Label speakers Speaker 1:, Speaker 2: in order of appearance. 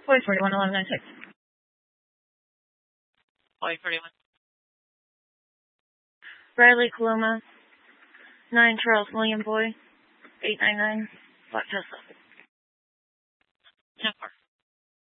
Speaker 1: Boy 41, 1196.
Speaker 2: Boy 41.
Speaker 1: Bradley Coloma, 9 Charles William Boy, 899, Black Tesla.
Speaker 2: 10-4.